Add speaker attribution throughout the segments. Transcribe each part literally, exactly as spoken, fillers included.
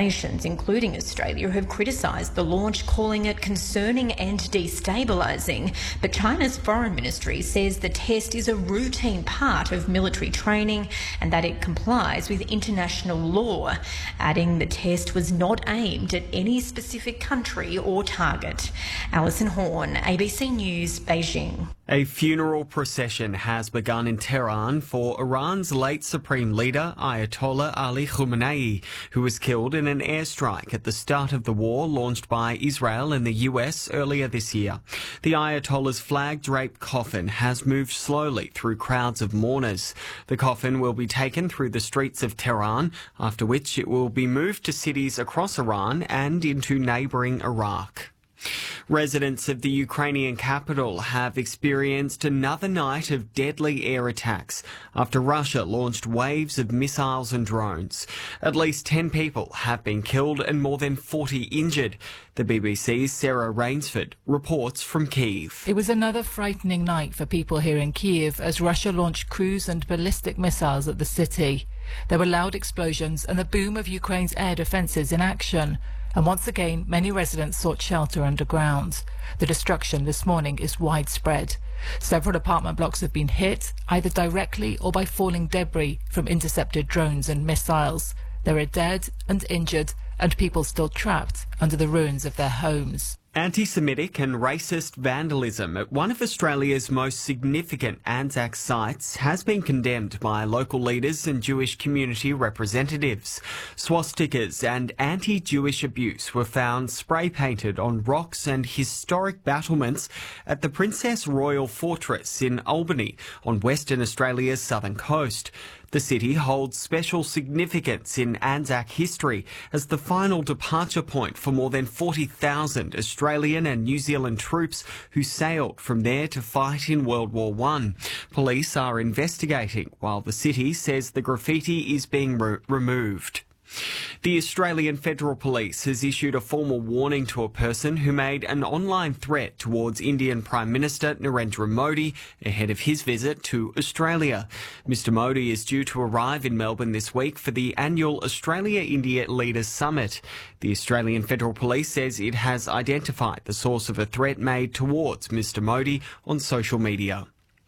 Speaker 1: nations, including Australia, have criticised the launch, calling it concerning and destabilising. But China's foreign ministry says the test is a routine part of military training and that it complies with international law, adding the test was not aimed at any specific country or target. Alison Horn, A B C News, Beijing.
Speaker 2: A funeral procession has begun in Tehran for Iran's late Supreme Leader, Ayatollah Ali Khamenei, who was killed in an airstrike at the start of the war launched by Israel and the U S earlier this year. The Ayatollah's flag-draped coffin has moved slowly through crowds of mourners. The coffin will be taken through the streets of Tehran, after which it will be moved to cities across Iran and into neighbouring Iraq. Residents of the Ukrainian capital have experienced another night of deadly air attacks after Russia launched waves of missiles and drones. At least ten people have been killed and more than forty injured. The B B C's Sarah Rainsford reports from Kyiv.
Speaker 3: It was another frightening night for people here in Kyiv as Russia launched cruise and ballistic missiles at the city. There were loud explosions and the boom of Ukraine's air defences in action. And once again, many residents sought shelter underground. The destruction this morning is widespread. Several apartment blocks have been hit, either directly or by falling debris from intercepted drones and missiles. There are dead and injured, and people still trapped under the ruins of their homes.
Speaker 2: Anti-Semitic and racist vandalism at one of Australia's most significant Anzac sites has been condemned by local leaders and Jewish community representatives. Swastikas and anti-Jewish abuse were found spray-painted on rocks and historic battlements at the Princess Royal Fortress in Albany on Western Australia's southern coast. The city holds special significance in Anzac history as the final departure point for more than forty thousand Australian and New Zealand troops who sailed from there to fight in World War One. Police are investigating while the city says the graffiti is being re- removed. The Australian Federal Police has issued a formal warning to a person who made an online threat towards Indian Prime Minister Narendra Modi ahead of his visit to Australia. Mister Modi is due to arrive in Melbourne this week for the annual Australia-India Leaders Summit. The Australian Federal Police says it has identified the source of a threat made towards Mister Modi on social media.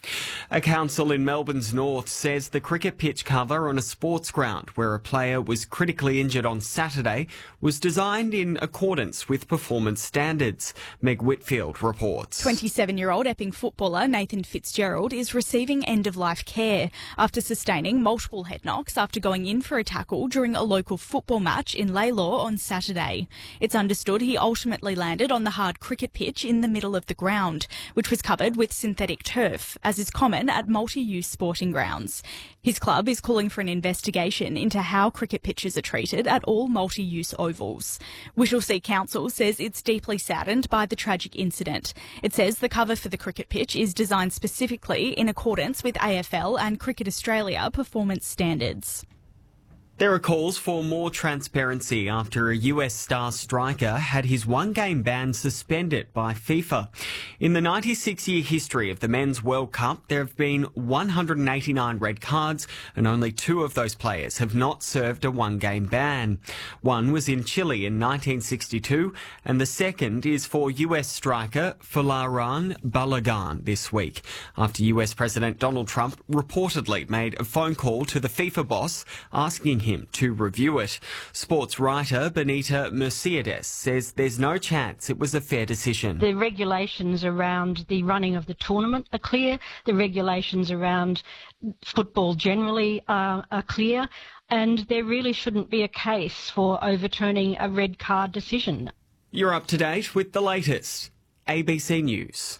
Speaker 2: A council in Melbourne's north says the cricket pitch cover on a sports ground where a player was critically injured on Saturday was designed in accordance with performance standards. Meg Whitfield reports.
Speaker 4: twenty-seven-year-old Epping footballer Nathan Fitzgerald is receiving end-of-life care after sustaining multiple head knocks after going in for a tackle during a local football match in Laylaw on Saturday. It's understood he ultimately landed on the hard cricket pitch in the middle of the ground, which was covered with synthetic turf, as is common at multi-use sporting grounds. His club is calling for an investigation into how cricket pitches are treated at all multi-use ovals. Whittlesea Council says it's deeply saddened by the tragic incident. It says the cover for the cricket pitch is designed specifically in accordance with A F L and Cricket Australia performance standards.
Speaker 2: There are calls for more transparency after a U S star striker had his one-game ban suspended by FIFA. In the ninety-six-year history of the Men's World Cup, there have been one hundred eighty-nine red cards, and only two of those players have not served a one-game ban. One was in Chile in nineteen sixty-two, and the second is for U S striker Folarin Balogun this week, after U S President Donald Trump reportedly made a phone call to the FIFA boss asking him to review it. Sports writer Benita Mercedes says there's no chance it was a fair decision.
Speaker 5: The regulations around the running of the tournament are clear. The regulations around football generally are, are clear. And there really shouldn't be a case for overturning a red card decision.
Speaker 2: You're up to date with the latest. A B C News.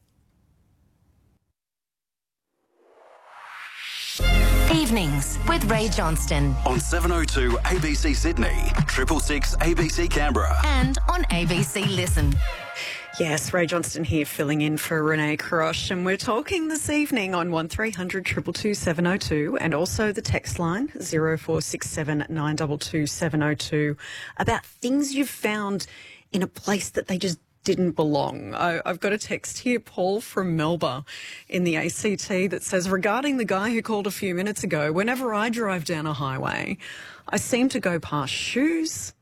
Speaker 6: Evenings with Ray Johnston.
Speaker 7: On seven oh two A B C Sydney, triple six A B C Canberra.
Speaker 6: And on A B C Listen.
Speaker 8: Yes, Ray Johnston here filling in for Renee Krosh, and we're talking this evening on one three hundred two two two seven oh two and also the text line zero four six seven nine two two seven oh two about things you've found in a place that they just didn't belong. I, I've got a text here, Paul from Melba in the A C T, that says, regarding the guy who called a few minutes ago, whenever I drive down a highway, I seem to go past shoes,